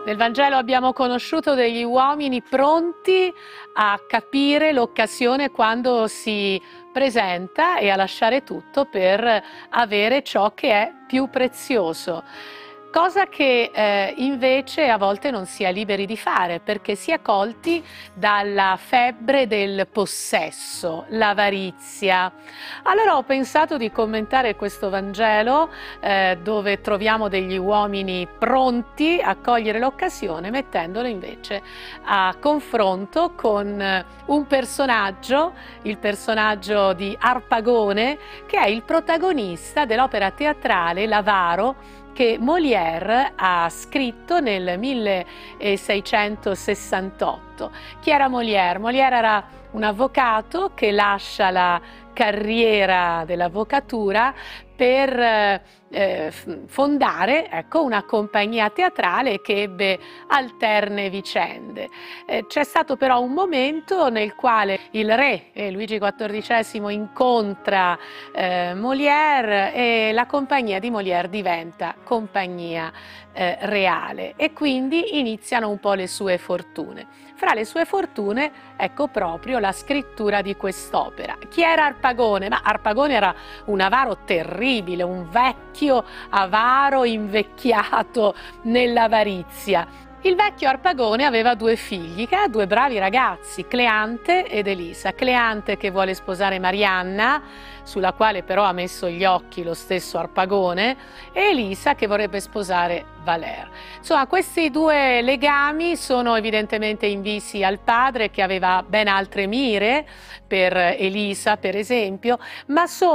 Nel Vangelo abbiamo conosciuto degli uomini pronti a capire l'occasione quando si presenta e a lasciare tutto per avere ciò che è più prezioso. Cosa che invece a volte non si è liberi di fare, perché si è colti dalla febbre del possesso, l'avarizia. Allora ho pensato di commentare questo Vangelo dove troviamo degli uomini pronti a cogliere l'occasione, mettendolo invece a confronto con un personaggio, il personaggio di Arpagone, che è il protagonista dell'opera teatrale L'Avaro, che Molière ha scritto nel 1668. Chi era Molière? Molière era un avvocato che lascia la carriera dell'avvocatura per fondare, ecco, una compagnia teatrale che ebbe alterne vicende. C'è stato però un momento nel quale il re Luigi XIV incontra Molière e la compagnia di Molière diventa compagnia reale e quindi iniziano un po' le sue fortune. Fra le sue fortune, ecco proprio la scrittura di quest'opera. Chi era Arpagone? Ma Arpagone era un avaro terribile, un vecchio avaro invecchiato nell'avarizia. Il vecchio Arpagone aveva due figli, che ha due bravi ragazzi, Cleante ed Elisa. Cleante che vuole sposare Marianna, sulla quale però ha messo gli occhi lo stesso Arpagone, e Elisa che vorrebbe sposare Valère. Insomma, questi due legami sono evidentemente invisi al padre, che aveva ben altre mire per Elisa, per esempio, ma sono